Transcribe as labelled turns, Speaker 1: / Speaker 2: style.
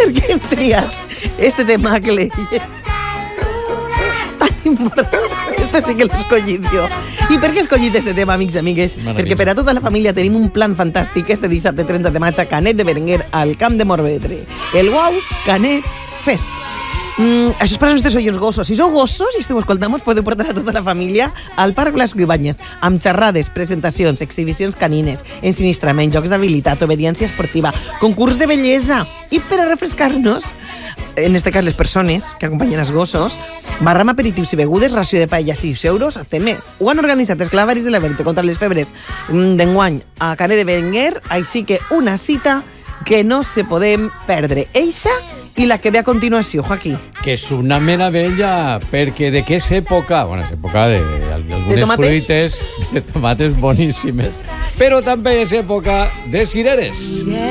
Speaker 1: Per què hem triat este tema que leia? Este sí que l'he escollit jo. I per què he escollit este tema, amics i amigues? Perquè per a tota la família tenim un plan fantàstic este dissabte 30 de maig a Canet de Berenguer, al Camp de Morvedre. El Wow Canet Fest. Això és per als nostres oients gossos. Si sou gossos i esteu escoltant-nos, podeu portar a tota la família al Parc Blasco Ibáñez, amb xerrades, presentacions, exhibicions canines, ensinistrament, jocs d'habilitat, obediència esportiva, concurs de bellesa. I per a refrescar-nos, en este cas les persones que acompanyen els gossos, barram aperitius i begudes, ració de paella 6 euros. També ho han organitzat els Clavaris de la Verge contra les febres d'enguany a Canet de Berenguer, així que una cita que no se podem perdre. Eixa i la que ve a continuació, Joaquín.
Speaker 2: Que és una meravella, perquè de què és època? Bueno, és època d'algunes fruites, de tomates boníssimes, però també és època de cireres.